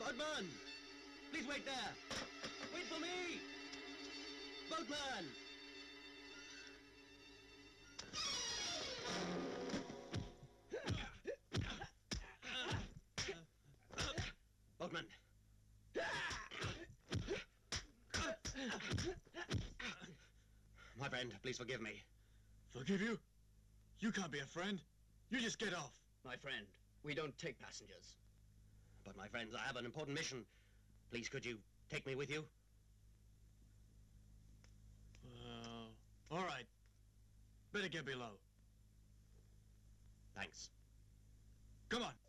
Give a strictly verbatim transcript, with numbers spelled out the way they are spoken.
Boatman! Please wait there! Wait for me! Boatman! Boatman! My friend, please forgive me. Forgive you? You can't be a friend. You just get off. My friend, we don't take passengers. But my friends, I have an important mission. Please, could you take me with you? Uh, all right. Better get below. Thanks. Come on.